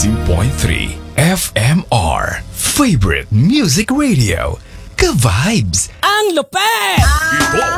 92.3 FMR Favorite Music Radio. Ka-vibes! Ang lupet! Ito